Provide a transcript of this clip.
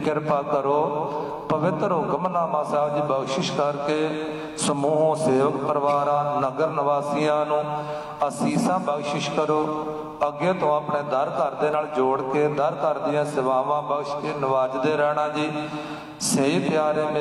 ਕਿਰਪਾ ਕਰੋ। ਪਵਿੱਤਰ ਹੁਕਮਨਾਮਾ ਸਾਹਿਬ ਜੀ ਬਖਸ਼ਿਸ਼ ਕਰਕੇ ਸਮੂਹ ਸੇਵਕ ਪਰਿਵਾਰਾਂ ਨਗਰ ਨਿਵਾਸੀਆਂ ਨੂੰ ਅਸੀਸਾਂ ਬਖਸ਼ਿਸ਼ ਕਰੋ। ਅੱਗੇ ਤੋਂ ਆਪਣੇ ਦਰ ਘਰ ਦੇ ਨਾਲ ਜੋੜ ਕੇ ਦਰ ਘਰ ਦੀਆਂ ਸੇਵਾਵਾਂ ਬਖਸ਼ ਕੇ ਨਵਾਜਦੇ ਰਹਿਣਾ ਜੀ। ਸਹੀ ਪਿਆਰੇ